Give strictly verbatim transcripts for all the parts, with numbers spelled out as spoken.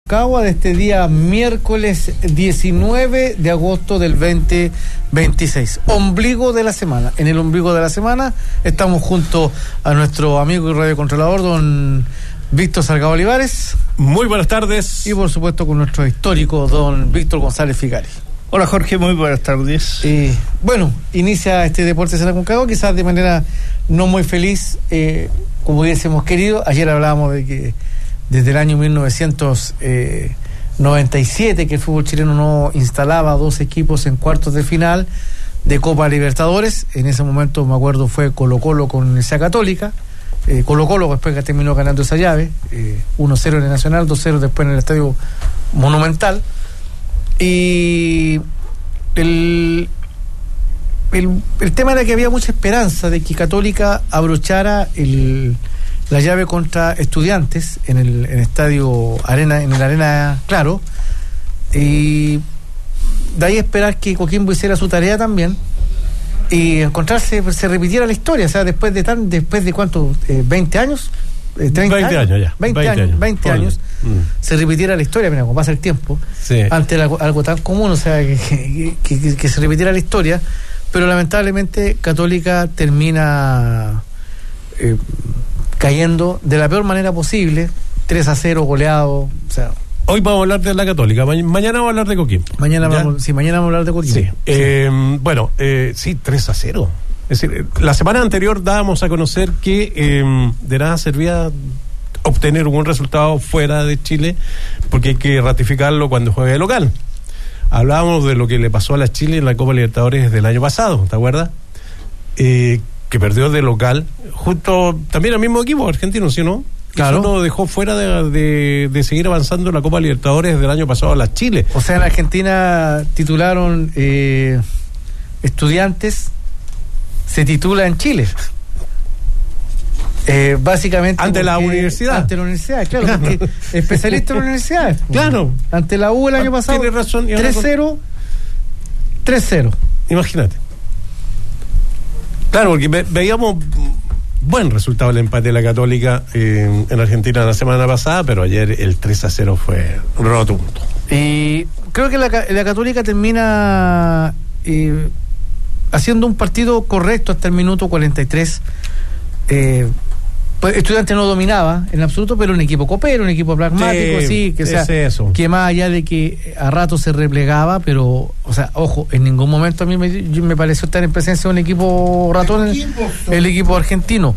Rancagua de este día miércoles diecinueve de agosto del veinte veintiséis. Ombligo de la semana. En el ombligo de la semana estamos junto a nuestro amigo y radiocontrolador, don Víctor Salgado Olivares. Muy buenas tardes. Y por supuesto con nuestro histórico, don Víctor González Ficari. Hola Jorge, muy buenas tardes. Eh, bueno, inicia este Deportes en Aconcagua, quizás de manera no muy feliz, eh, como hubiésemos querido. Ayer hablábamos de que desde el año mil novecientos noventa y siete que el fútbol chileno no instalaba dos equipos en cuartos de final de Copa Libertadores. En ese momento, me acuerdo, fue Colo Colo con Universidad Católica. Eh, Colo Colo después que terminó ganando esa llave, eh, uno cero en el Nacional, dos cero después en el Estadio Monumental. Y el, el, el tema era que había mucha esperanza de que Católica abrochara el, la llave contra Estudiantes en el, en el Estadio Arena, en el Arena Claro, y de ahí esperar que Coquimbo hiciera su tarea también y encontrarse, se repitiera la historia, o sea, después de tan, después de cuánto, eh, veinte años, eh, treinta veinte años, años ya, veinte años, veinte años, mm. se repitiera la historia, mira, como pasa el tiempo, sí. ante la, algo tan común, o sea, que, que, que, que se repitiera la historia, pero lamentablemente Católica termina eh, cayendo de la peor manera posible, tres a cero goleado, o sea. Hoy vamos a hablar de la Católica, Ma- mañana vamos a hablar de Coquimbo. Mañana vamos, sí, mañana vamos a hablar de Coquimbo. Sí. Sí. Eh, bueno, eh, sí, tres a cero. Es decir, la semana anterior dábamos a conocer que eh, de nada servía obtener un buen resultado fuera de Chile, porque hay que ratificarlo cuando juegue de local. Hablábamos de lo que le pasó a la Chile en la Copa Libertadores del año pasado, ¿te acuerdas? Eh, que perdió de local, junto también al mismo equipo argentino, ¿sí o no? Claro. Eso lo dejó fuera de, de, de seguir avanzando en la Copa Libertadores del año pasado a la Chile. O sea, en Argentina titularon eh, Estudiantes, se titula en Chile. Eh, básicamente ante la universidad. Ante la universidad, claro, claro. Porque especialista en la universidad. Claro. Ante la U el año pasado. Tiene razón. tres cero. tres cero. Imagínate. Claro, porque ve, veíamos buen resultado el empate de la Católica eh, en Argentina la semana pasada, pero ayer el tres a cero fue rotundo. Y creo que la, la Católica termina eh, haciendo un partido correcto hasta el minuto cuarenta y tres. Eh, pues Estudiantes no dominaba en absoluto, pero un equipo copero, un equipo pragmático, sí, sí que, sea, eso. que más allá de que a rato se replegaba, pero, o sea, ojo, en ningún momento a mí me, me pareció estar en presencia de un equipo ratón, el equipo, el equipo argentino.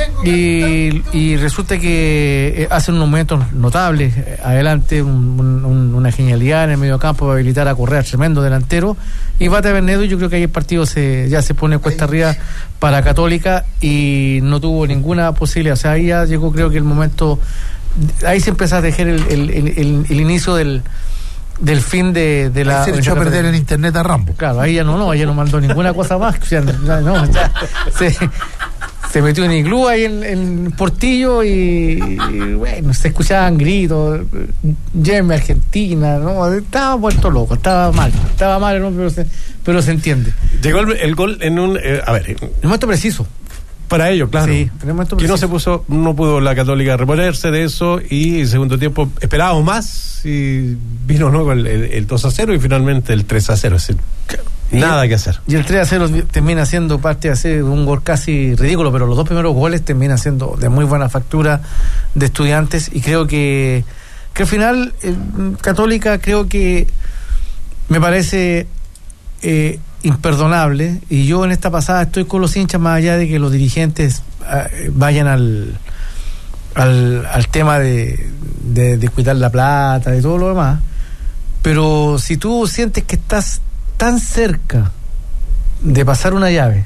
Y, y resulta que hacen unos momentos notables, adelante un, un, una genialidad en el medio campo para habilitar a Correa, tremendo delantero, y bate a Bernedo, y yo creo que ahí el partido se, ya se pone cuesta arriba para Católica y no tuvo ninguna posibilidad. O sea, ahí ya llegó, creo que el momento, ahí se empezó a tejer el, el, el, el, el inicio del del fin de, de la... Ahí se le echó a perder en internet a Rambo. Claro, ahí ya no, no, ella no mandó ninguna cosa más. O sea, no, ya se, se metió en iglú ahí en, en Portillo y, y bueno, se escuchaban gritos, Yeme Argentina, no, estaba puesto loco, estaba mal, estaba mal, ¿no? pero, se, pero se entiende. Llegó el, el gol en un... Eh, a ver... En un momento preciso. Para ello, claro. Sí, en el momento que preciso. no se puso, no pudo la Católica reponerse de eso, y en segundo tiempo esperábamos más y vino ¿no? el, el, el dos a cero y finalmente el tres a cero. Es decir, nada y, que hacer. Y el tres a cero termina siendo parte de hacer un gol casi ridículo, pero los dos primeros goles terminan siendo de muy buena factura de Estudiantes, y creo que, que al final eh, Católica creo que me parece eh, imperdonable, y yo en esta pasada estoy con los hinchas, más allá de que los dirigentes eh, vayan al al, al tema de, de, de cuidar la plata, de todo lo demás, pero si tú sientes que estás tan cerca de pasar una llave,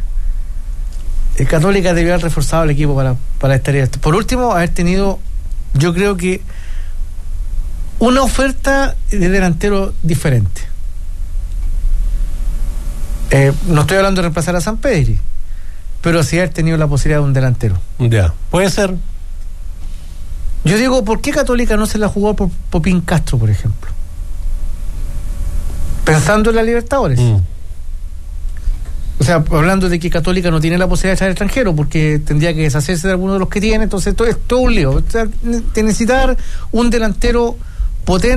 el Católica debió haber reforzado el equipo para, para estar ahí. Por último, haber tenido, yo creo que una oferta de delantero diferente. Eh, no estoy hablando de reemplazar a San Pedri, pero sí haber tenido la posibilidad de un delantero. Ya, puede ser. Yo digo, ¿por qué Católica no se la jugó por Popín Castro, por ejemplo? Pensando en la Libertadores. Mm. O sea, hablando de que Católica no tiene la posibilidad de echar extranjero, porque tendría que deshacerse de alguno de los que tiene, entonces todo es todo un lío. O sea, te necesitar un delantero potente